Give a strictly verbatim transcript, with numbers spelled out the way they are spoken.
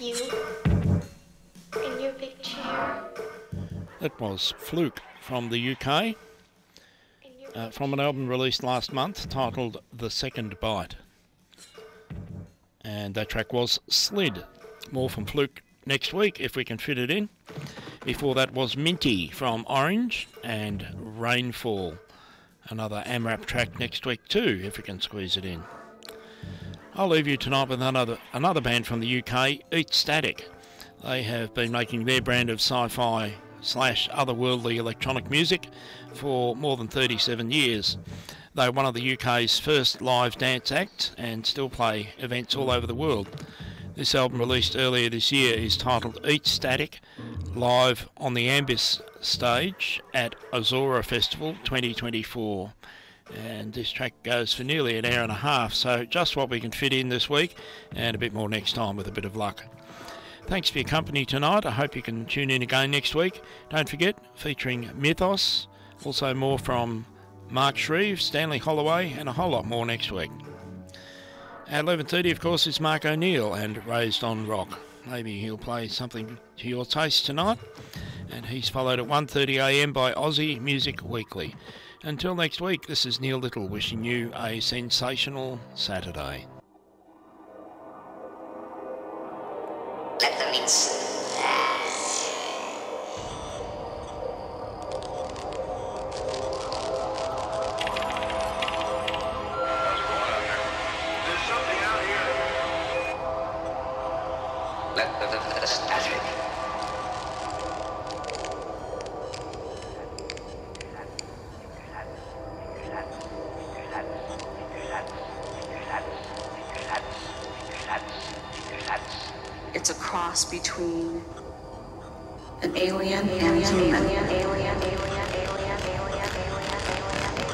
You in your big chair. That was Fluke from the U K, uh, from an album released last month titled The Second Bite. And that track was Slid. More from Fluke next week if we can fit it in. Before that was Minty from Orange and Rainfall. Another AMRAP track next week too if we can squeeze it in. I'll leave you tonight with another another band from the U K, Eat Static. They have been making their brand of sci-fi slash otherworldly electronic music for more than thirty-seven years. They're one of the U K's first live dance acts and still play events all over the world. This album, released earlier this year, is titled Eat Static, live on the Ambis stage at Azora Festival twenty twenty-four. And this track goes for nearly an hour and a half, so just what we can fit in this week, and a bit more next time with a bit of luck. Thanks for your company tonight. I hope you can tune in again next week. Don't forget, featuring Mythos, also more from Mark Shreve, Stanley Holloway, and a whole lot more next week. At eleven thirty, of course, is Mark O'Neill and Raised on Rock. Maybe he'll play something to your taste tonight. And he's followed at one thirty a m by Aussie Music Weekly. Until next week, this is Neil Little wishing you a sensational Saturday. Let them eat. It's a cross between an alien and human. Alien, alien, alien.